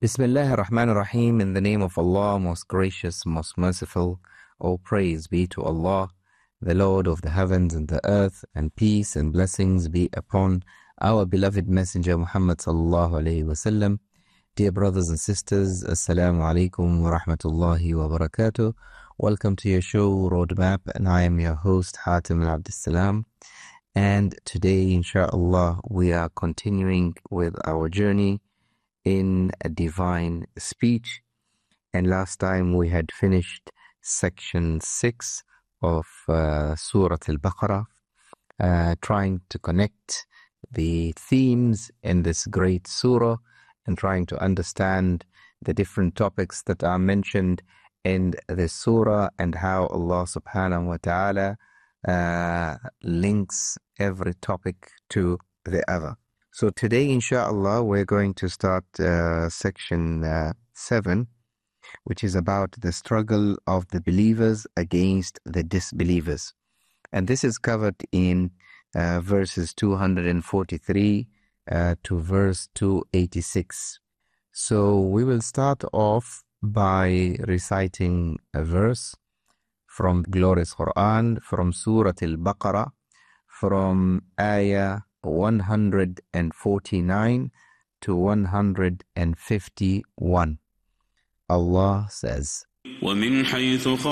Bismillah ar-Rahman ar-Rahim, in the name of Allah, most gracious, most merciful. All praise be to Allah, the Lord of the heavens and the earth, and peace and blessings be upon our beloved Messenger Muhammad sallallahu alayhi wasallam. Dear brothers and sisters, Assalamu alaikum wa rahmatullahi wa barakatuh. Welcome to your show, Roadmap, and I am your host, Hatim al-Abdus Salam. And today, inshallah, we are continuing with our journey in a divine speech. And last time we had finished section 6 of Surah Al-Baqarah, trying to connect the themes in this great surah and trying to understand the different topics that are mentioned in this surah and how Allah subhanahu wa ta'ala links every topic to the other. So today, inshallah, we're going to start section 7, which is about the struggle of the believers against the disbelievers. And this is covered in verses 243 to verse 286. So we will start off by reciting a verse from the glorious Quran, from Surah Al-Baqarah, from Ayah 149 to 151. Allah says, وَمِنْ حَيْثُ